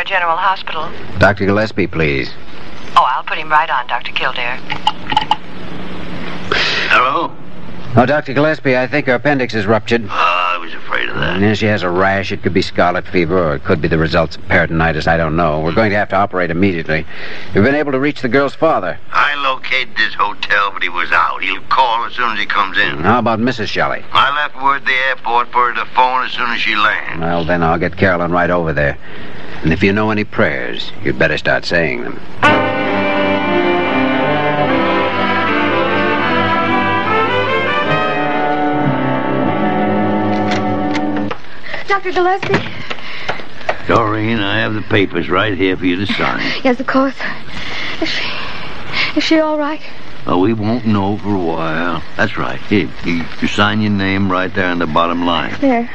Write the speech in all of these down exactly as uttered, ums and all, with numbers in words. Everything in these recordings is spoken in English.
Kildare General Hospital. Doctor Gillespie, please. Oh, I'll put him right on, Doctor Kildare. Hello? Oh, Doctor Gillespie, I think her appendix is ruptured. Oh, I was afraid of that. And she has a rash. It could be scarlet fever, or it could be the results of peritonitis. I don't know. We're going to have to operate immediately. You've been able to reach the girl's father. I located his hotel, but he was out. He'll call as soon as he comes in. How about Missus Shelley? I left word at the airport for her to phone as soon as she lands. Well, then I'll get Carolyn right over there. And if you know any prayers, you'd better start saying them. Doctor Gillespie? Doreen, I have the papers right here for you to sign. Yes, of course. Is she... Is she all right? Well, we won't know for a while. That's right. Here, you, you sign your name right there on the bottom line. There.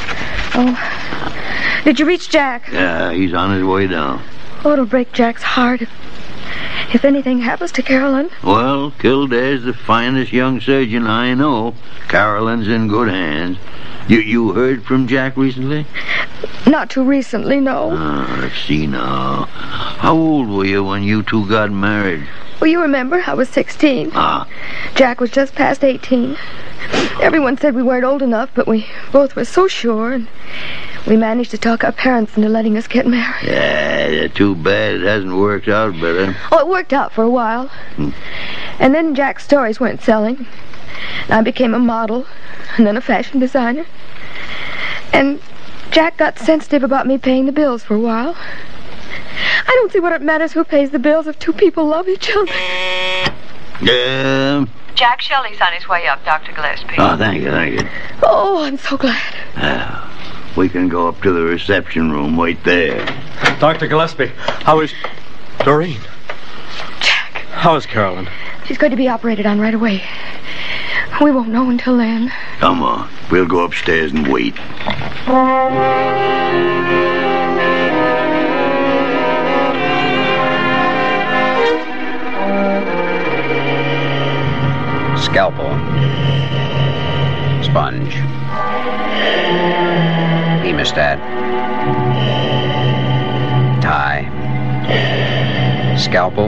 Oh. Did you reach Jack? Yeah, he's on his way down. Oh, it'll break Jack's heart if... If anything happens to Carolyn. Well, Kildare's the finest young surgeon I know. Carolyn's in good hands. You you heard from Jack recently? Not too recently, no. Ah, let's see now. How old were you when you two got married? Well, you remember, I was sixteen. Ah. Jack was just past eighteen. Everyone said we weren't old enough, but we both were so sure, and we managed to talk our parents into letting us get married. Yeah, too bad it hasn't worked out better. Oh, it worked out for a while. Hmm. And then Jack's stories weren't selling. And I became a model, and then a fashion designer. And Jack got sensitive about me paying the bills for a while. I don't see what it matters who pays the bills if two people love each other. Um... Jack Shelley's on his way up, Doctor Gillespie. Oh, thank you, thank you. Oh, I'm so glad. Uh, we can go up to the reception room. Wait there. Doctor Gillespie, how is... Doreen? Jack. How is Carolyn? She's going to be operated on right away. We won't know until then. Come on. We'll go upstairs and wait. Scalpel. Sponge. Hemostat. Tie. Scalpel.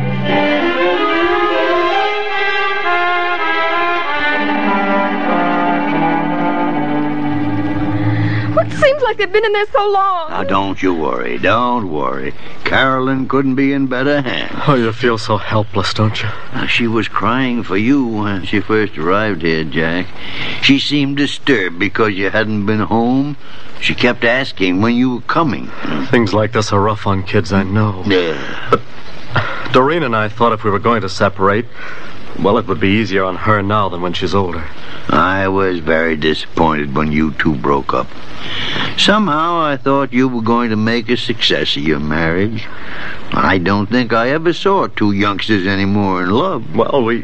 It seems like they've been in there so long. Now, don't you worry. Don't worry. Carolyn couldn't be in better hands. Oh, you feel so helpless, don't you? Now, she was crying for you when she first arrived here, Jack. She seemed disturbed because you hadn't been home. She kept asking when you were coming. Things like this are rough on kids, I know. Yeah. But Doreen and I thought if we were going to separate, well, it would be easier on her now than when she's older. I was very disappointed when you two broke up. Somehow I thought you were going to make a success of your marriage. I don't think I ever saw two youngsters anymore in love. Well, we...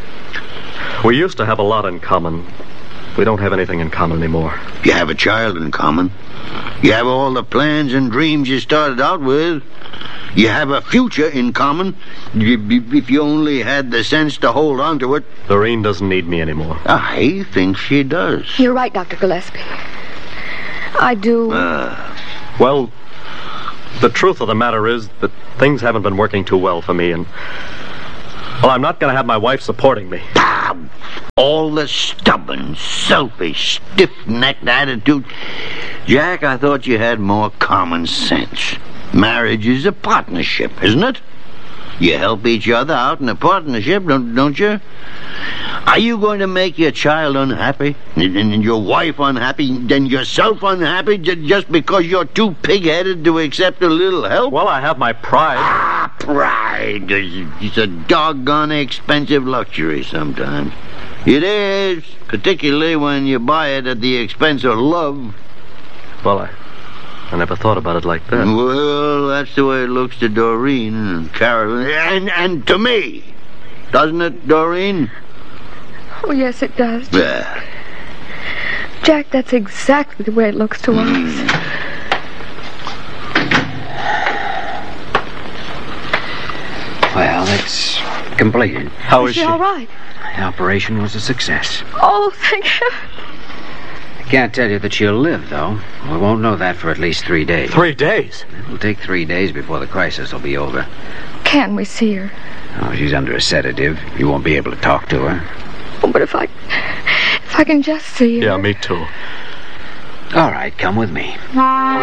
We used to have a lot in common. We don't have anything in common anymore. You have a child in common. You have all the plans and dreams you started out with. You have a future in common, if you only had the sense to hold on to it. Doreen doesn't need me anymore. I think she does. You're right, Doctor Gillespie. I do. Uh, well, the truth of the matter is that things haven't been working too well for me, and... Well, I'm not going to have my wife supporting me. Ah, all the stubborn, selfish, stiff-necked attitude. Jack, I thought you had more common sense. Marriage is a partnership, isn't it? You help each other out in a partnership, don't, don't you? Are you going to make your child unhappy? And, and your wife unhappy? Then yourself unhappy j- just because you're too pig-headed to accept a little help? Well, I have my pride. Ah, pride. It's a doggone expensive luxury sometimes. It is, particularly when you buy it at the expense of love. Well, I... I never thought about it like that. Well, that's the way it looks to Doreen and Carolyn, and, and to me. Doesn't it, Doreen? Oh, yes, it does. Yeah. Jack, that's exactly the way it looks to us. Mm. Well, it's completed. How is, is she? she? All right. The operation was a success. Oh, thank heaven. Can't tell you that she'll live, though. We won't know that for at least three days. Three days? It'll take three days before the crisis will be over. Can we see her? Oh, she's under a sedative. You won't be able to talk to her. Oh, but if I... If I can just see her... Yeah, me too. All right, come with me.